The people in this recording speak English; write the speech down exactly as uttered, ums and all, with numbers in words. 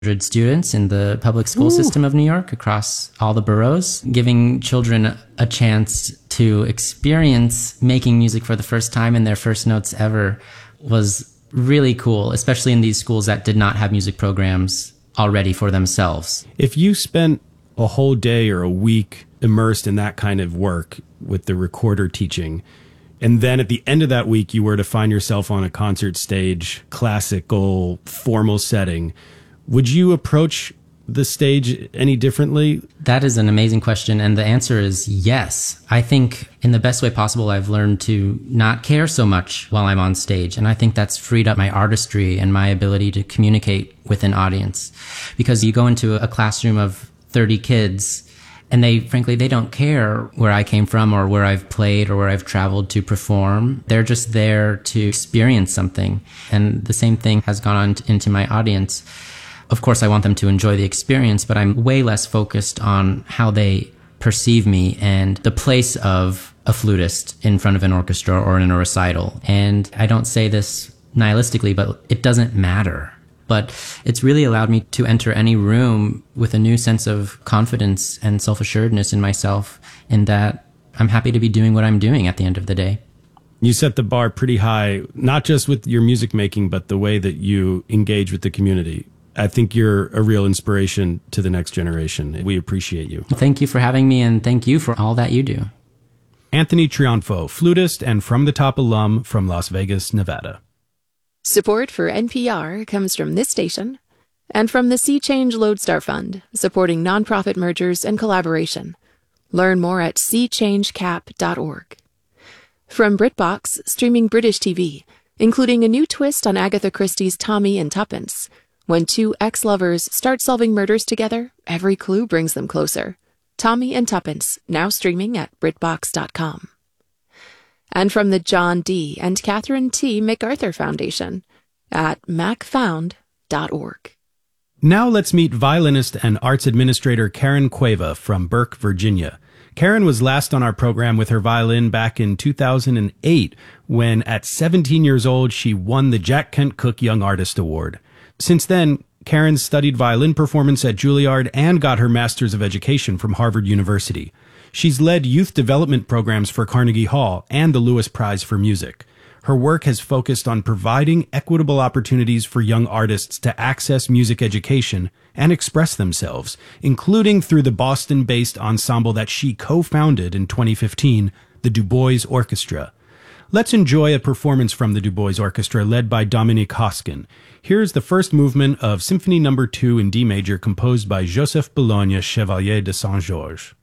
students in the public school Ooh. system of New York across all the boroughs, giving children a chance to experience making music for the first time and their first notes ever was really cool, especially in these schools that did not have music programs already for themselves. If you spent a whole day or a week immersed in that kind of work with the recorder teaching, and then at the end of that week you were to find yourself on a concert stage, classical, formal setting, would you approach the stage any differently? That is an amazing question, and the answer is yes. I think in the best way possible, I've learned to not care so much while I'm on stage, and I think that's freed up my artistry and my ability to communicate with an audience. Because you go into a classroom of thirty kids, and they, frankly, they don't care where I came from or where I've played or where I've traveled to perform. They're just there to experience something, and the same thing has gone on into my audience. Of course, I want them to enjoy the experience, but I'm way less focused on how they perceive me and the place of a flutist in front of an orchestra or in a recital. And I don't say this nihilistically, but it doesn't matter. But it's really allowed me to enter any room with a new sense of confidence and self-assuredness in myself, in that I'm happy to be doing what I'm doing at the end of the day. You set the bar pretty high, not just with your music making, but the way that you engage with the community. I think you're a real inspiration to the next generation. We appreciate you. Thank you for having me, and thank you for all that you do. Anthony Triunfo, flutist and From the Top alum from Las Vegas, Nevada. Support for N P R comes from this station and from the Sea Change Lodestar Fund, supporting nonprofit mergers and collaboration. Learn more at sea change cap dot org. From BritBox, streaming British T V, including a new twist on Agatha Christie's Tommy and Tuppence. When two ex-lovers start solving murders together, every clue brings them closer. Tommy and Tuppence, now streaming at britbox dot com. And from the John D. and Catherine T. MacArthur Foundation at mac found dot org. Now let's meet violinist and arts administrator Karen Cueva from Burke, Virginia. Karen was last on our program with her violin back in two thousand eight, when at seventeen years old she won the Jack Kent Cooke Young Artist Award. Since then, Karen studied violin performance at Juilliard and got her Master's of Education from Harvard University. She's led youth development programs for Carnegie Hall and the Lewis Prize for Music. Her work has focused on providing equitable opportunities for young artists to access music education and express themselves, including through the Boston-based ensemble that she co-founded in twenty fifteen, the Du Bois Orchestra. Let's enjoy a performance from the Du Bois Orchestra led by Dominique Hoskin. Here's the first movement of Symphony Number two in D major, composed by Joseph Boulogne Chevalier de Saint-Georges.